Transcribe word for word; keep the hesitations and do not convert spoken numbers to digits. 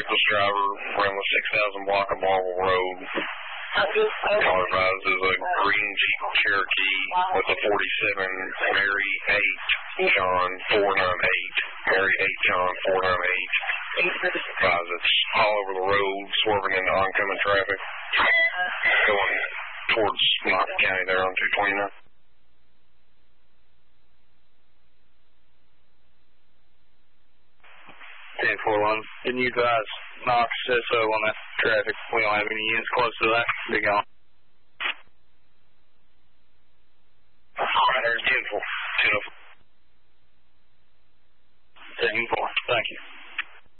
reckless driver around the six thousand block of Marble Road. Caller advises a green Jeep Cherokee with a forty-seven Mary eight John four nine eight. Mary eight John four nine eight. Advise it's all over the road, swerving into oncoming traffic. Going towards Knox County there on two twenty-nine. ten four one. Didn't you advise Knox S O on that traffic? We don't have any units close to that. Be gone. All right, there's ten four. ten four. Thank you.